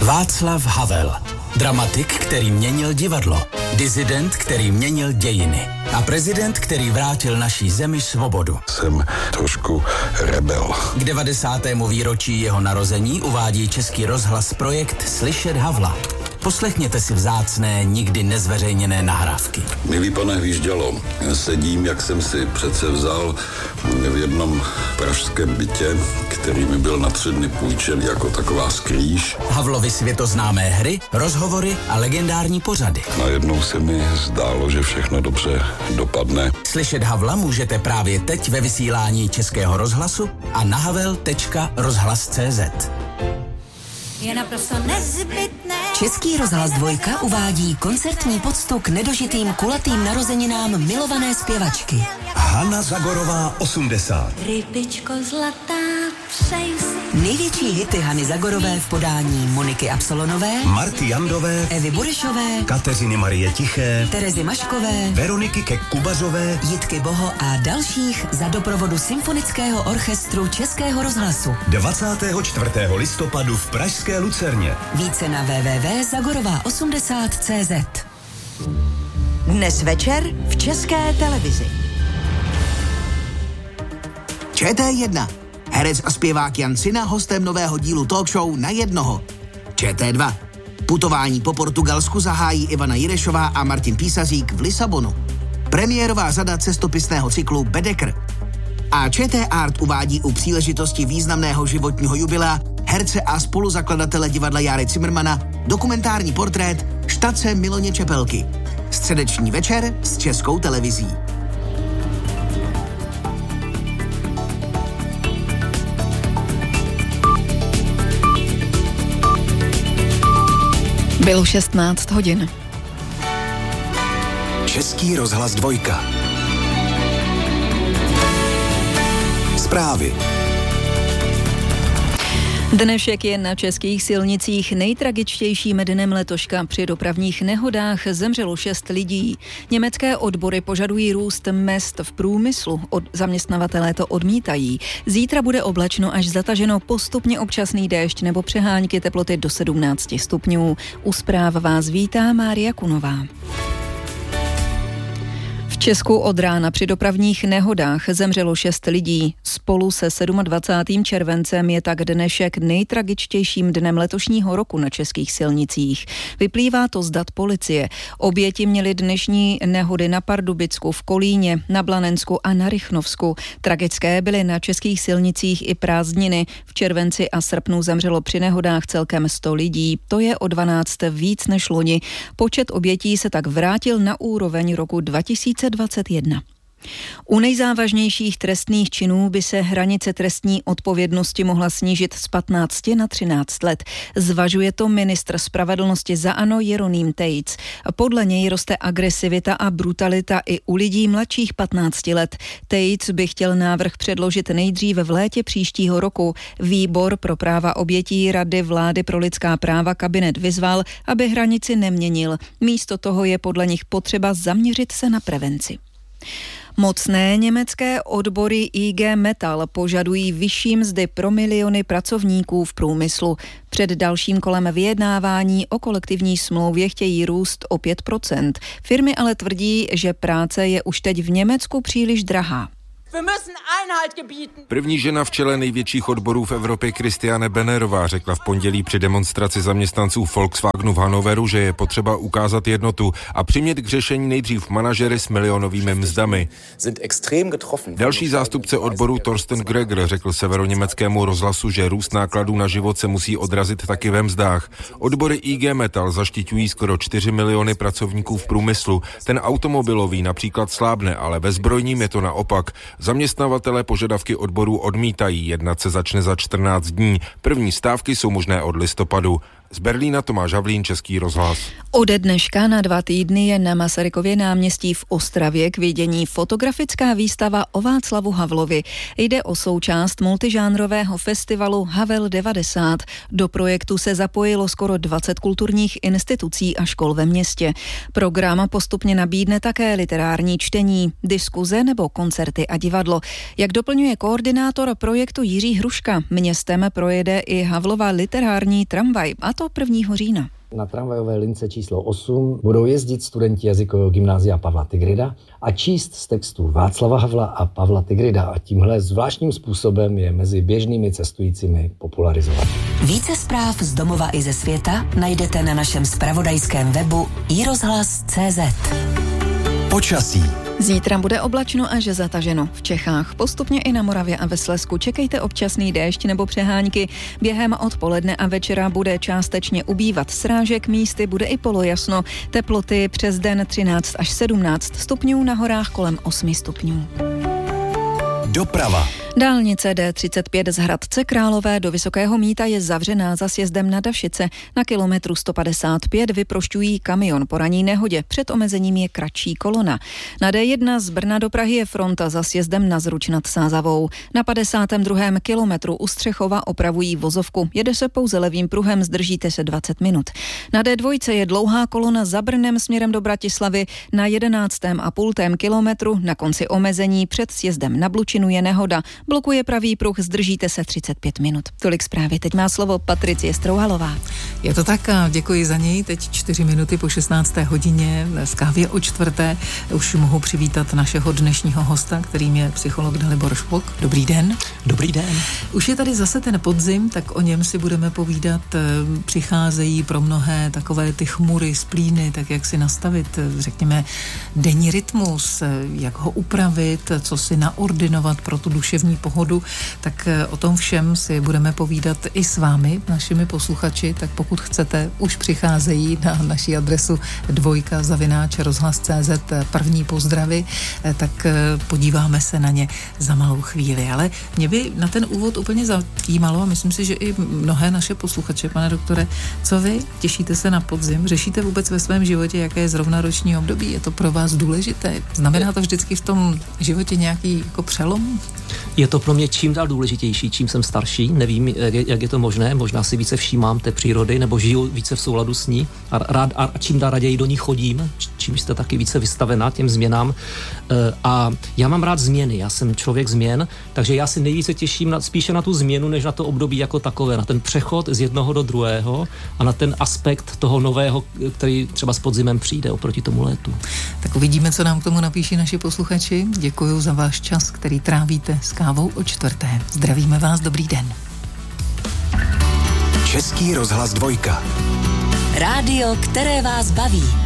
Václav Havel. Dramatik, který měnil divadlo. Disident, který měnil dějiny. A prezident, který vrátil naší zemi svobodu. Jsem trošku rebel. K 90. výročí jeho narození uvádí Český rozhlas projekt Slyšet Havla. Poslechněte si vzácné, nikdy nezveřejněné nahrávky. Milý pane Hvíždělo, sedím, jak jsem si přece vzal v jednom pražském bytě, který mi byl na 3 dny půjčen jako taková skrýž. Havlovy světoznámé hry, rozhovory a legendární pořady. Najednou se mi zdálo, že všechno dobře dopadne. Slyšet Havla můžete právě teď ve vysílání Českého rozhlasu a na havel.rozhlas.cz. Je naprosto nezbytné. Český rozhlas 2 uvádí koncertní poctu k nedožitým kulatým narozeninám milované zpěvačky. Hana Zagorová 80. Rybičko zlatá, přeji si. Největší hity Hany Zagorové v podání Moniky Absolonové, Marty Jandové, Evy Burešové, Kateřiny Marie Tiché, Terezy Maškové, Veroniky Kek-Kubazové, Jitky Boho a dalších za doprovodu Symfonického orchestru Českého rozhlasu. 24. listopadu v pražské Lucerně. Více na www.zagorová80.cz. Dnes večer v České televizi. ČT1. Herec a zpěvák Jan Cina hostem nového dílu talk show Na jednoho. ČT2. Putování po Portugalsku zahájí Ivana Jirešová a Martin Písařík v Lisabonu. Premiérová řada cestopisného cyklu Bedecker. A ČT Art uvádí u příležitosti významného životního jubilea herce a spoluzakladatele divadla Járy Cimrmana dokumentární portrét Štace Miloně Čepelky. Středeční večer s Českou televizí. Bylo 16 hodin. Český rozhlas 2. Zprávy. Dnešek je na českých silnicích nejtragičtějším dnem letoška. Při dopravních nehodách zemřelo 6 lidí. Německé odbory požadují růst mezd v průmyslu. Zaměstnavatelé to odmítají. Zítra bude oblačno až zataženo, postupně občasný déšť nebo přehánky, teploty do 17 stupňů. U zpráv vás vítá Mária Kunová. V Česku od rána při dopravních nehodách zemřelo 6 lidí. Spolu se 27. červencem je tak dnešek nejtragičtějším dnem letošního roku na českých silnicích. Vyplývá to z dat policie. Oběti měly dnešní nehody na Pardubicku, v Kolíně, na Blanensku a na Rychnovsku. Tragické byly na českých silnicích i prázdniny. V červenci a srpnu zemřelo při nehodách celkem 100 lidí. To je o 12 víc než loni. Počet obětí se tak vrátil na úroveň roku 2021. U nejzávažnějších trestných činů by se hranice trestní odpovědnosti mohla snížit z 15 na 13 let. Zvažuje to ministr spravedlnosti za ANO Jeroným Tejc. Podle něj roste agresivita a brutalita i u lidí mladších 15 let. Tejc by chtěl návrh předložit nejdříve v létě příštího roku. Výbor pro práva obětí Rady vlády pro lidská práva kabinet vyzval, aby hranici neměnil. Místo toho je podle nich potřeba zaměřit se na prevenci. Mocné německé odbory IG Metall požadují vyšší mzdy pro miliony pracovníků v průmyslu. Před dalším kolem vyjednávání o kolektivní smlouvě chtějí růst o 5%. Firmy ale tvrdí, že práce je už teď v Německu příliš drahá. První žena v čele největších odborů v Evropě Christiane Bennerová řekla v pondělí při demonstraci zaměstnanců Volkswagenu v Hannoveru, že je potřeba ukázat jednotu a přimět k řešení nejdřív manažery s milionovými mzdami. Další zástupce odboru Thorsten Greger řekl severoněmeckému rozhlasu, že růst nákladů na život se musí odrazit taky ve mzdách. Odbory IG Metall zaštiťují skoro 4 miliony pracovníků v průmyslu. Ten automobilový například slábne, ale ve zbrojním je to naopak. Zaměstnavatelé požadavky odborů odmítají, jednat se začne za 14 dní. První stávky jsou možné od listopadu. Z Berlína Tomáš Havlín, Český rozhlas. Ode dneška na 2 týdny je na Masarykově náměstí v Ostravě k vidění fotografická výstava o Václavu Havlovi. Jde o součást multižánrového festivalu Havel 90. Do projektu se zapojilo skoro 20 kulturních institucí a škol ve městě. Program postupně nabídne také literární čtení, diskuze nebo koncerty a divadlo. Jak doplňuje koordinátor projektu Jiří Hruška, městem projede i Havlova literární tramvaj a to 1. října. Na tramvajové lince číslo 8 budou jezdit studenti jazykového gymnázia Pavla Tigrida a číst z textů Václava Havla a Pavla Tigrida a tímhle zvláštním způsobem je mezi běžnými cestujícími popularizovat. Více zpráv z domova i ze světa najdete na našem zpravodajském webu iRozhlas.cz. Počasí. Zítra bude oblačno až zataženo. V Čechách postupně i na Moravě a ve Slezsku čekejte občasný déšť nebo přehánky. Během odpoledne a večera bude částečně ubývat srážek, místy bude i polojasno. Teploty přes den 13 až 17 stupňů, na horách kolem 8 stupňů. Doprava. Dálnice D35 z Hradce Králové do Vysokého Mýta je zavřená za sjezdem na Davšice. Na kilometru 155 vyprošťují kamion po ranní nehodě. Před omezením je kratší kolona. Na D1 z Brna do Prahy je fronta za sjezdem na Zruč nad Sázavou. Na 52. kilometru u Střechova opravují vozovku. Jede se pouze levým pruhem, zdržíte se 20 minut. Na D2 je dlouhá kolona za Brnem směrem do Bratislavy. Na 11,5 kilometru na konci omezení před sjezdem na Blučinu je nehoda. Blokuje pravý pruh, zdržíte se 35 minut. Tolik zprávy. Teď má slovo Patricie Strouhalová. Je to tak a děkuji za něj. Teď 4 minuty po 16. hodině v kávě o 4. Už mohu přivítat našeho dnešního hosta, kterým je psycholog Dalibor Špok. Dobrý den. Dobrý den. Už je tady zase ten podzim, tak o něm si budeme povídat. Přicházejí pro mnohé takové ty chmury, splíny, tak jak si nastavit, řekněme, denní rytmus, jak ho upravit, co si naordinovat pro tu duševní pohodu, tak o tom všem si budeme povídat i s vámi, našimi posluchači, tak pokud chcete, už přicházejí na naši adresu 2@rozhlas.cz první pozdravy, tak podíváme se na ně za malou chvíli. Ale mě by na ten úvod úplně zajímalo a myslím si, že i mnohé naše posluchače, pane doktore, co vy? Těšíte se na podzim? Řešíte vůbec ve svém životě, jaké je zrovna roční období? Je to pro vás důležité? Znamená to vždycky v tom životě nějaký jako přelom? Je to pro mě čím dál důležitější, čím jsem starší. Nevím, jak je to možné. Možná si více všímám té přírody, nebo žiju více v souladu s ní a čím dál raději do ní chodím, čím jste taky více vystavená těm změnám. A já mám rád změny, já jsem člověk změn, takže já si nejvíce těším spíše na tu změnu, než na to období jako takové, na ten přechod z jednoho do druhého a na ten aspekt toho nového, který třeba s podzimem přijde oproti tomu létu. Tak uvidíme, co nám k tomu napíší naši posluchači. Děkuji za váš čas, který trávíte s kávou o 4. Zdravíme vás, dobrý den. Český rozhlas 2. Rádio, které vás baví.